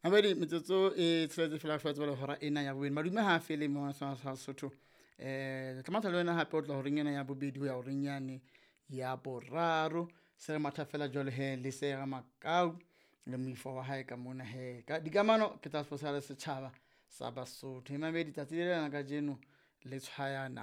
Mabedi metsotso e tshwetse fela fela le hora ena ya bobedi. Madume ha fele mo sa Sotho. Tlamata le wena hape o tla ho ringena ya bobedi ho ya ho ringane ya boraro. Se re matha fela jwale he le se ga Makau le moifo wa hae ka mona he. Ka dikamano ke tsa fosa le setjhaba sa Basotho. Mabedi tsatsi le lena ka jeno le tshwayana